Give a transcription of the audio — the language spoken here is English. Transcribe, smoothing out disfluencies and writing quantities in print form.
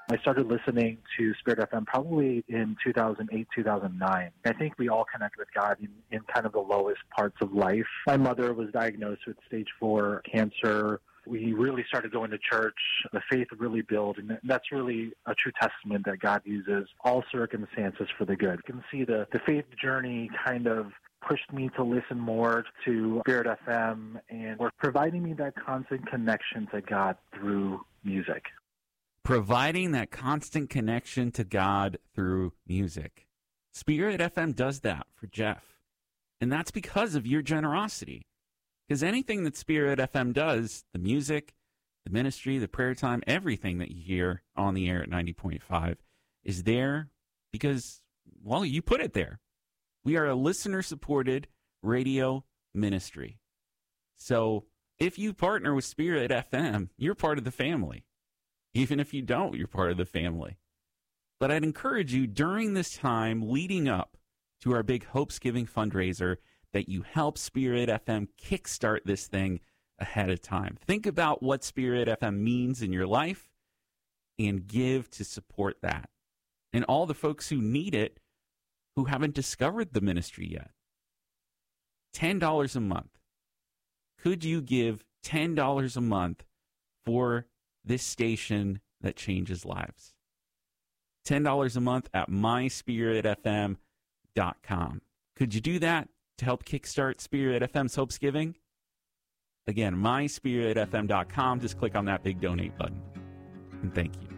I started listening to Spirit FM probably in 2008, 2009. I think we all connect with God in kind of the lowest parts of life. My mother was diagnosed with stage 4 cancer. We really started going to church. The faith really built, and that's really a true testament that God uses all circumstances for the good. You can see the faith journey kind of pushed me to listen more to Spirit FM, and were providing me that constant connection to God through music. Providing that constant connection to God through music. Spirit FM does that for Jeff. And that's because of your generosity. Because anything that Spirit FM does, the music, the ministry, the prayer time, everything that you hear on the air at 90.5 is there because, well, you put it there. We are a listener-supported radio ministry. So if you partner with Spirit FM, you're part of the family. Even if you don't, you're part of the family. But I'd encourage you during this time leading up to our big Hopes Giving fundraiser that you help Spirit FM kickstart this thing ahead of time. Think about what Spirit FM means in your life and give to support that. And all the folks who need it who haven't discovered the ministry yet. $10 a month. Could you give $10 a month for this station that changes lives? $10 a month at myspiritfm.com. Could you do that to help kickstart Spirit FM's Hopes Giving? Again, myspiritfm.com. Just click on that big donate button. And thank you.